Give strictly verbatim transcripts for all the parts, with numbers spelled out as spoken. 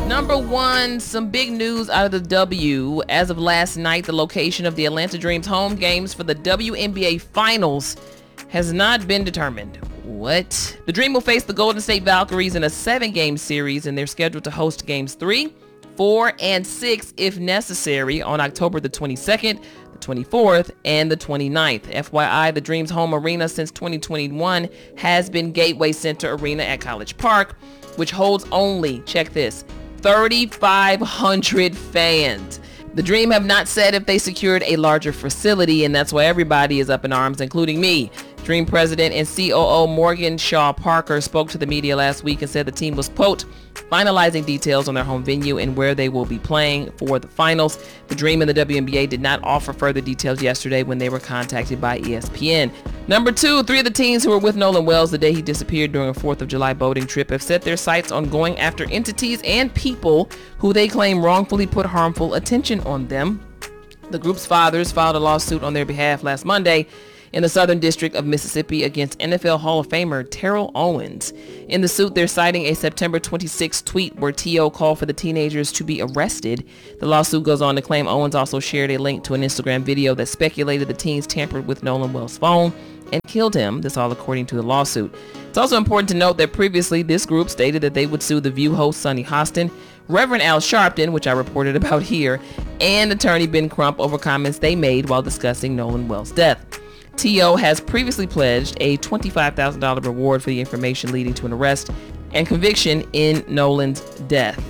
Number one, some big news out of the W. As of last night, the location of the Atlanta Dreams home games for the W N B A Finals has not been determined. What? The Dream will face the Golden State Valkyries in a seven-game series, and they're scheduled to host games three, four, and six, if necessary, on October the twenty-second, the twenty-fourth, and the twenty-ninth. F Y I, the Dream's home arena since twenty twenty-one has been Gateway Center Arena at College Park, which holds only, check this, thirty-five hundred fans. The Dream have not said if they secured a larger facility, and that's why everybody is up in arms, including me. Dream president and C O O Morgan Shaw Parker spoke to the media last week and said the team was, quote, finalizing details on their home venue and where they will be playing for the finals. The Dream and the W N B A did not offer further details yesterday when they were contacted by E S P N. Number two, three of the teens who were with Nolan Wells the day he disappeared during a fourth of July boating trip have set their sights on going after entities and people who they claim wrongfully put harmful attention on them. The group's fathers filed a lawsuit on their behalf last Monday in the Southern District of Mississippi against N F L Hall of Famer Terrell Owens. In the suit, they're citing a September twenty-sixth tweet where T O called for the teenagers to be arrested. The lawsuit goes on to claim Owens also shared a link to an Instagram video that speculated the teens tampered with Nolan Wells' phone and killed him. This all according to the lawsuit. It's also important to note that previously this group stated that they would sue The View host Sunny Hostin, Reverend Al Sharpton, which I reported about here, and attorney Ben Crump over comments they made while discussing Nolan Wells' death. T O has previously pledged a twenty-five thousand dollars reward for the information leading to an arrest and conviction in Nolan's death.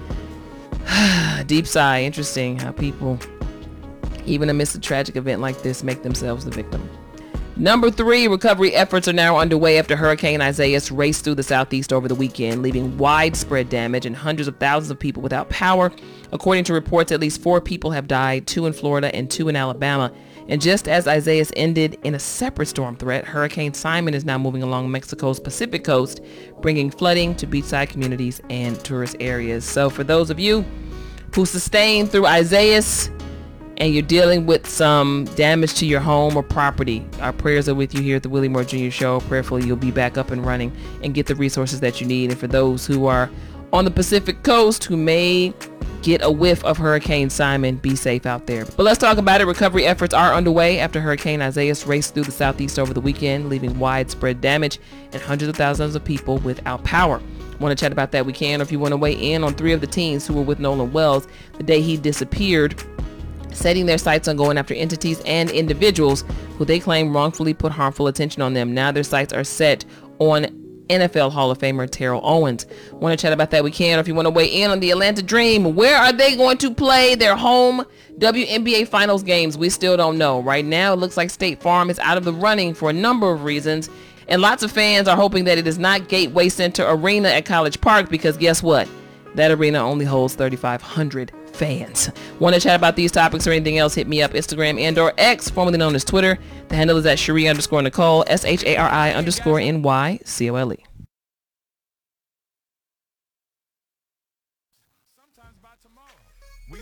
Deep sigh. Interesting how people, even amidst a tragic event like this, make themselves the victim. Number three, recovery efforts are now underway after Hurricane Isaias raced through the southeast over the weekend, leaving widespread damage and hundreds of thousands of people without power. According to reports, at least four people have died, two in Florida and two in Alabama. And just as Isaias ended in a separate storm threat, Hurricane Simon is now moving along Mexico's Pacific coast, bringing flooding to beachside communities and tourist areas. So for those of you who sustained through Isaias and you're dealing with some damage to your home or property, our prayers are with you here at the Willie Moore Junior Show. Prayerfully, you'll be back up and running and get the resources that you need. And for those who are on the Pacific coast who may get a whiff of Hurricane Simon, be safe out there. But let's talk about it. Recovery efforts are underway after Hurricane Isaias raced through the southeast over the weekend, leaving widespread damage and hundreds of thousands of people without power. Want to chat about that? We can. Or if you want to weigh in on three of the teens who were with Nolan Wells the day he disappeared, setting their sights on going after entities and individuals who they claim wrongfully put harmful attention on them. Now their sights are set on N F L Hall of Famer Terrell Owens. Want to chat about that? We can. Or if you want to weigh in on the Atlanta Dream, where are they going to play their home W N B A Finals games? We still don't know. Right now, it looks like State Farm is out of the running for a number of reasons. And lots of fans are hoping that it is not Gateway Center Arena at College Park, because guess what? That arena only holds thirty-five hundred fans. Want to chat about these topics or anything else? Hit me up, Instagram and or X, formerly known as Twitter. The handle is at Cherie underscore Nicole, S H A R I underscore N Y C O L E.